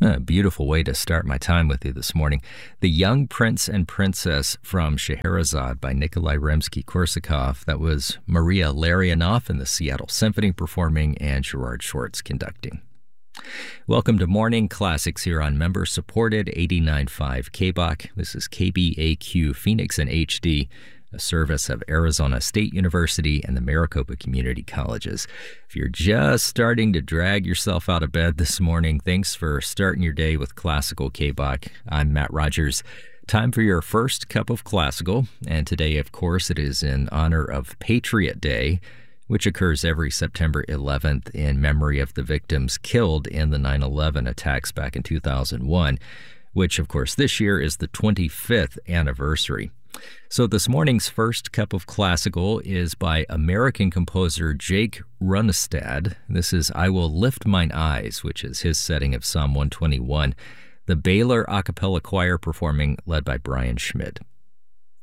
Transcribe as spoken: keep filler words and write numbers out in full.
A beautiful way to start my time with you this morning. The Young Prince and Princess from Scheherazade by Nikolai Rimsky-Korsakov. That was Maria Larionov and the Seattle Symphony performing and Gerard Schwartz conducting. Welcome to Morning Classics here on member-supported eighty-nine point five K B O C. This is K B A Q Phoenix in H D, a service of Arizona State University and the Maricopa Community Colleges. If you're just starting to drag yourself out of bed this morning, thanks for starting your day with Classical K B O C. I'm Matt Rogers. Time for your first cup of classical, and today, of course, it is in honor of Patriot Day, which occurs every September eleventh in memory of the victims killed in the nine eleven attacks back in two thousand one, which, of course, this year is the twenty-fifth anniversary. So this morning's first cup of classical is by American composer Jake Runestad. This is I Will Lift Mine Eyes, which is his setting of Psalm one twenty-one. The Baylor A Cappella Choir performing, led by Brian Schmidt.